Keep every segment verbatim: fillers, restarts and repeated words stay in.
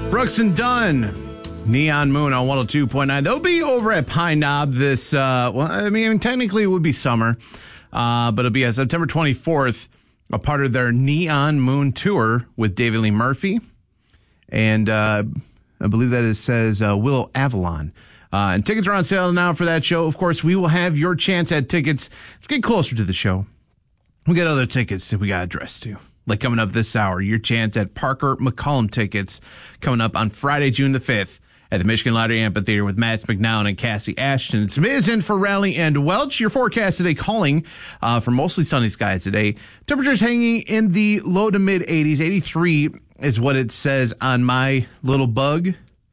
Brooks and Dunn, Neon Moon on one oh two point nine. They'll be over at Pine Knob this, uh, well, I mean, technically it would be summer, uh, but it'll be uh, September twenty-fourth, a part of their Neon Moon tour with David Lee Murphy. And uh, I believe that it says uh, Willow Avalon. Uh, and tickets are on sale now for that show. Of course, we will have your chance at tickets. Let's get closer to the show. We got other tickets that we got addressed to. Like coming up this hour, your chance at Parker McCollum tickets coming up on Friday, June the fifth at the Michigan Lottery Amphitheater with Matt McNown and Cassie Ashton. It's Miz in for Rally and Welch. Your forecast today calling uh, for mostly sunny skies today. Temperatures hanging in the low to mid eighties. eighty-three is what it says on my little bug.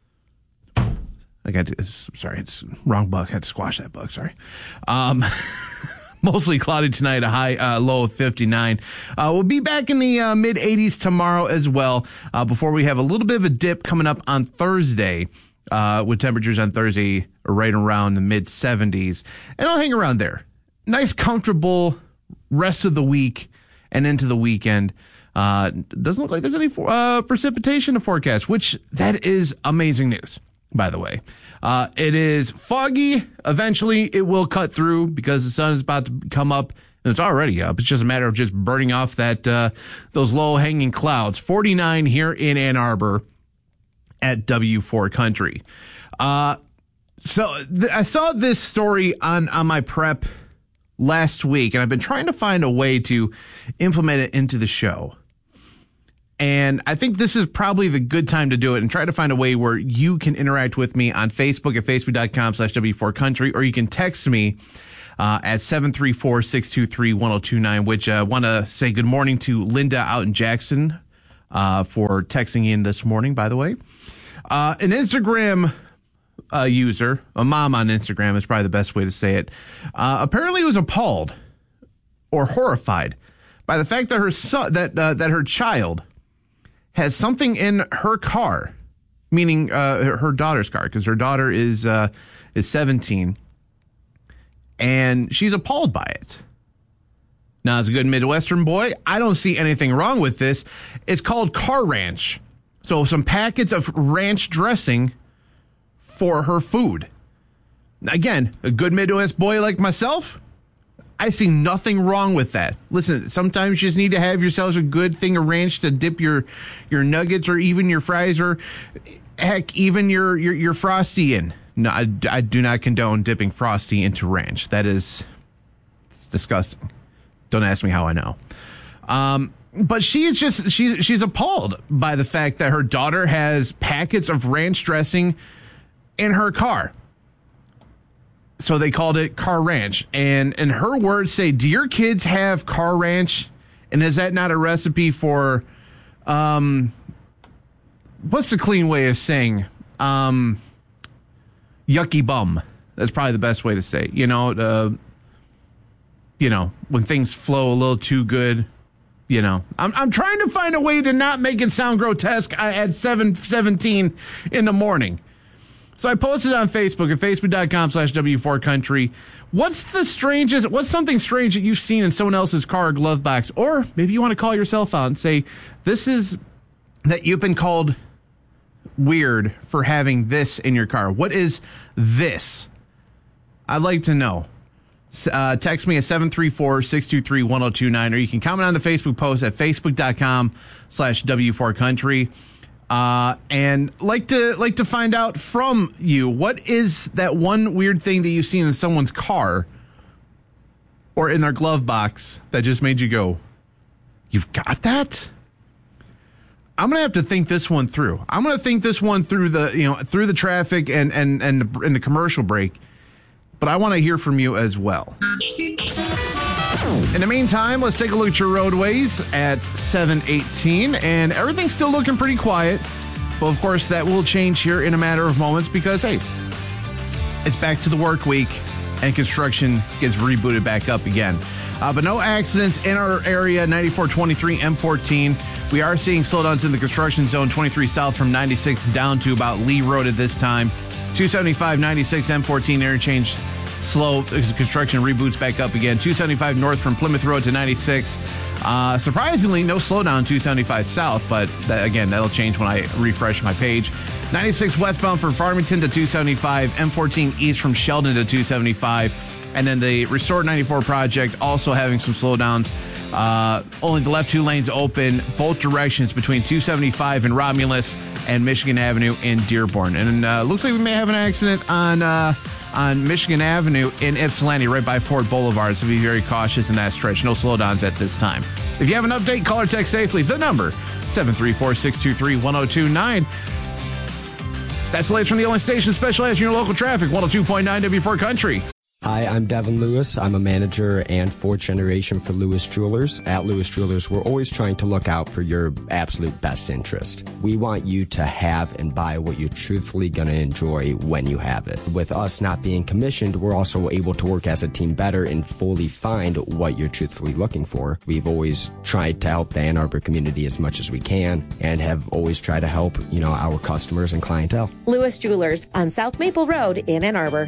I got to, sorry, it's wrong bug. I had to squash that bug. Sorry. Um, Mostly cloudy tonight, a high uh, low of fifty-nine. Uh, we'll be back in the uh, mid eighties tomorrow as well, uh, before we have a little bit of a dip coming up on Thursday, uh, with temperatures on Thursday right around the mid seventies. And I'll hang around there. Nice, comfortable rest of the week and into the weekend. Uh, doesn't look like there's any uh, precipitation to forecast, which that is amazing news, by the way. Uh, it is foggy. Eventually, it will cut through because the sun is about to come up. And it's already up. It's just a matter of just burning off that uh, those low-hanging clouds. forty-nine here in Ann Arbor at W four Country. Uh, so th- I saw this story on, on my prep last week, and I've been trying to find a way to implement it into the show. And I think this is probably the good time to do it and try to find a way where you can interact with me on Facebook at facebook.com slash W4Country, or you can text me uh, at seven three four, six two three, one oh two nine, which I uh, want to say good morning to Linda out in Jackson uh, for texting in this morning, by the way. Uh, an Instagram uh, user, a mom on Instagram is probably the best way to say it, uh, apparently was appalled or horrified by the fact that her son, that uh, that her child has something in her car, meaning uh, her daughter's car, because her daughter is uh, is seventeen, and she's appalled by it. Now, as a good Midwestern boy, I don't see anything wrong with this. It's called Car Ranch. So some packets of ranch dressing for her food. Again, a good Midwest boy like myself, I see nothing wrong with that. Listen, sometimes you just need to have yourselves a good thing of ranch to dip your your nuggets or even your fries or, heck, even your, your, your Frosty in. No, I, I do not condone dipping Frosty into ranch. That is it's disgusting. Don't ask me how I know. Um, but she is just, she, she's appalled by the fact that her daughter has packets of ranch dressing in her car. So they called it Car Ranch. And and her words say, do your kids have Car Ranch? And is that not a recipe for, um, what's the clean way of saying? Um, yucky bum. That's probably the best way to say it. You know, uh, you know, when things flow a little too good, you know. I'm I'm trying to find a way to not make it sound grotesque at seven seventeen in the morning. So I posted on Facebook at facebook.com slash W4Country. What's the strangest, what's something strange that you've seen in someone else's car or glove box? Or maybe you want to call yourself out and say, this is that you've been called weird for having this in your car. What is this? I'd like to know. Uh, text me at seven three four, six two three, one oh two nine, or you can comment on the Facebook post at facebook.com slash W4Country. Uh, and like to like to find out from you, what is that one weird thing that you've seen in someone's car or in their glove box that just made you go, you've got that? I'm gonna have to think this one through. I'm gonna think this one through the you know through the traffic and and and the, and the commercial break. But I want to hear from you as well. In the meantime, let's take a look at your roadways at seven eighteen, and everything's still looking pretty quiet. But of course, that will change here in a matter of moments because, hey, it's back to the work week and construction gets rebooted back up again. Uh, but no accidents in our area, ninety-four twenty-three M fourteen. We are seeing slowdowns in the construction zone, twenty-three south from ninety-six down to about Lee Road at this time. two seventy-five, ninety-six, M fourteen interchange slow as construction reboots back up again. two seventy-five north from Plymouth Road to ninety-six. Uh, surprisingly, no slowdown two seventy-five south, but that, again, that'll change when I refresh my page. ninety-six westbound from Farmington to two seventy-five. M fourteen east from Sheldon to two seventy-five. And then the Restored ninety-four project also having some slowdowns. Uh, only the left two lanes open, both directions between two seventy-five and Romulus and Michigan Avenue in Dearborn. And uh, looks like we may have an accident on uh, on Michigan Avenue in Ypsilanti, right by Ford Boulevard. So be very cautious in that stretch. No slowdowns at this time. If you have an update, call or text safely. The number, seven three four, six two three, one oh two nine. That's the latest from the only station specialized in your local traffic, one oh two point nine W four Country. Hi, I'm Devin Lewis. I'm a manager and fourth generation for Lewis Jewelers. At Lewis Jewelers, we're always trying to look out for your absolute best interest. We want you to have and buy what you're truthfully going to enjoy when you have it. With us not being commissioned, we're also able to work as a team better and fully find what you're truthfully looking for. We've always tried to help the Ann Arbor community as much as we can and have always tried to help, you know, our customers and clientele. Lewis Jewelers on South Maple Road in Ann Arbor.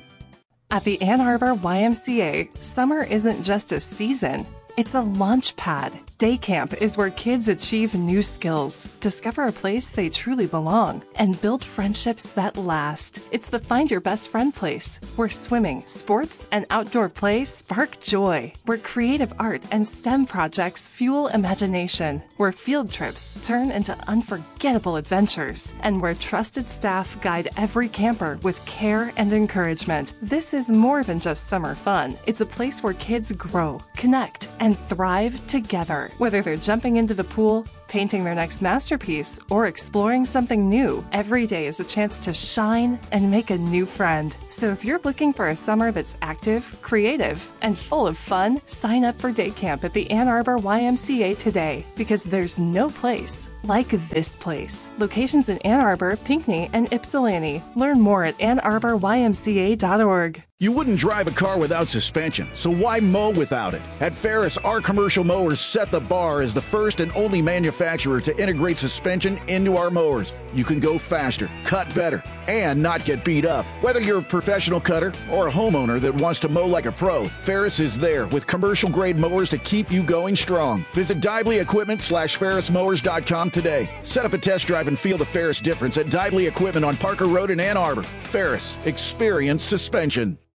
At the Ann Arbor Y M C A, summer isn't just a season, it's a launch pad. Day camp is where kids achieve new skills, discover a place they truly belong, and build friendships that last. It's the Find Your Best Friend place, where swimming, sports, and outdoor play spark joy, where creative art and STEM projects fuel imagination, where field trips turn into unforgettable adventures, and where trusted staff guide every camper with care and encouragement. This is more than just summer fun. It's a place where kids grow, connect, and thrive together. Whether they're jumping into the pool, painting their next masterpiece, or exploring something new, every day is a chance to shine and make a new friend. So if you're looking for a summer that's active, creative, and full of fun, sign up for day camp at the Ann Arbor Y M C A today, because there's no place like this place. Locations in Ann Arbor, Pinckney, and Ypsilanti. Learn more at ann arbor y m c a dot org. You wouldn't drive a car without suspension, so why mow without it? At Ferris, our commercial mowers set the bar as the first and only manufacturer to integrate suspension into our mowers. You can go faster, cut better, and not get beat up. Whether you're a professional cutter or a homeowner that wants to mow like a pro, Ferris is there with commercial-grade mowers to keep you going strong. Visit Dively Equipment slash Ferris Mowers dot com today. Set up a test drive and feel the Ferris difference at Dively Equipment on Parker Road in Ann Arbor. Ferris, experience suspension.